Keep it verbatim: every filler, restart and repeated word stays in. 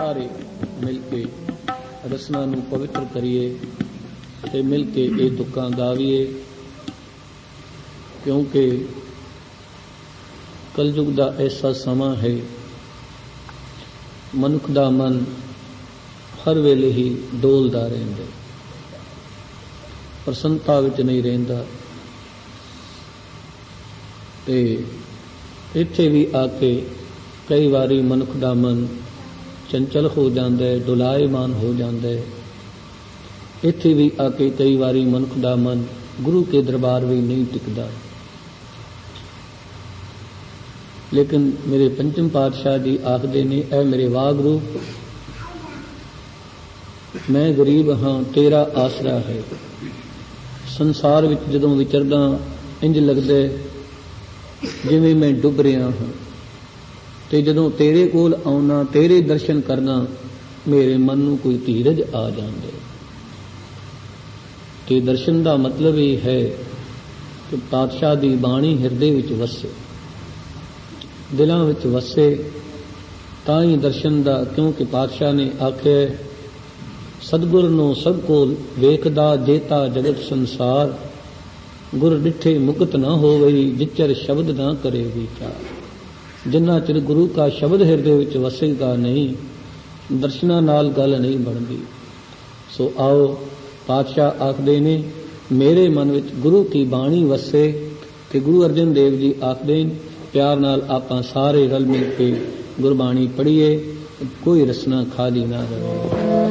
ਸਾਰੇ ਮਿਲ ਕੇ ਰਸਨਾ ਨੂੰ ਪਵਿੱਤਰ ਕਰੀਏ ਤੇ ਮਿਲ ਕੇ ਇਹ ਤੁਕਾਂ ਗਾਵੀਏ, ਕਿਉਂਕਿ ਕਲਯੁਗ ਦਾ ਐਸਾ ਸਮਾਂ ਹੈ, ਮਨੁੱਖ ਦਾ ਮਨ ਹਰ ਵੇਲੇ ਹੀ ਡੋਲਦਾ ਰਹਿੰਦਾ, ਪ੍ਰਸੰਨਤਾ ਵਿੱਚ ਨਹੀਂ ਰਹਿੰਦਾ। ਤੇ ਇੱਥੇ ਵੀ ਆ ਕੇ ਕਈ ਵਾਰੀ ਮਨੁੱਖ ਦਾ ਮਨ ਚੰਚਲ ਹੋ ਜਾਂਦਾ ਹੈ, ਡੁਲਾਇਮਾਨ ਹੋ ਜਾਂਦਾ ਹੈ। ਇੱਥੇ ਵੀ ਆ ਕੇ ਕਈ ਵਾਰੀ ਮਨੁੱਖ ਦਾ ਮਨ ਗੁਰੂ ਕੇ ਦਰਬਾਰ ਵੀ ਨਹੀਂ ਟਿਕਦਾ। ਲੇਕਿਨ ਮੇਰੇ ਪੰਚਮ ਪਾਤਸ਼ਾਹ ਜੀ ਆਖਦੇ ਨੇ, ਐ ਮੇਰੇ ਵਾਹਿਗੁਰੂ, ਮੈਂ ਗਰੀਬ ਹਾਂ, ਤੇਰਾ ਆਸਰਾ ਹੈ। ਸੰਸਾਰ ਵਿੱਚ ਜਦੋਂ ਵਿਚਰਦਾ ਇੰਜ ਲੱਗਦਾ ਜਿਵੇਂ ਮੈਂ ਡੁੱਬ ਰਿਹਾ ਹਾਂ, ਤੇ ਜਦੋਂ ਤੇਰੇ ਕੋਲ ਆਉਣਾ, ਤੇਰੇ ਦਰਸ਼ਨ ਕਰਨਾ, ਮੇਰੇ ਮਨ ਨੂੰ ਕੋਈ ਧੀਰਜ ਆ ਜਾਂਦਾ। ਤੇ ਦਰਸ਼ਨ ਦਾ ਮਤਲਬ ਇਹ ਹੈ ਕਿ ਪਾਤਸ਼ਾਹ ਦੀ ਬਾਣੀ ਹਿਰਦੇ ਵਿੱਚ ਵਸੇ, ਦਿਲਾਂ ਵਿੱਚ ਵਸੇ, ਤਾਂ ਹੀ ਦਰਸ਼ਨ ਦਾ। ਕਿਉਂਕਿ ਪਾਤਸ਼ਾਹ ਨੇ ਆਖਿਆ, ਸਤਿਗੁਰ ਨੂੰ ਸਭ ਕੋਲ ਵੇਖਦਾ ਜੇਤਾ ਜਗਤ ਸੰਸਾਰ, ਗੁਰ ਡਿਠੇ ਮੁਕਤ ਨਾ ਹੋਵਈ, ਜਿਚਰ ਸ਼ਬਦ ਨਾ ਕਰੇ ਵਿਚਾਰ। ਜਿੰਨਾ ਚਿਰ ਗੁਰੂ ਕਾ ਸ਼ਬਦ ਹਿਰਦੇ ਵਿੱਚ ਵਸੇਗਾ ਨਹੀਂ, ਦਰਸ਼ਨਾਂ ਨਾਲ ਗੱਲ ਨਹੀਂ ਬਣਦੀ। ਸੋ ਆਓ, ਪਾਤਸ਼ਾਹ ਆਖਦੇ ਨੇ, ਮੇਰੇ ਮਨ ਵਿੱਚ ਗੁਰੂ ਕੀ ਬਾਣੀ ਵਸੇ। ਤੇ ਗੁਰੂ ਅਰਜਨ ਦੇਵ ਜੀ ਆਖਦੇ ਨੇ, ਪਿਆਰ ਨਾਲ ਆਪਾਂ ਸਾਰੇ ਰਲ ਮਿਲ ਕੇ ਗੁਰਬਾਣੀ ਪੜ੍ਹੀਏ, ਕੋਈ ਰਸਨਾ ਖਾਲੀ ਨਾ ਰਹੇ।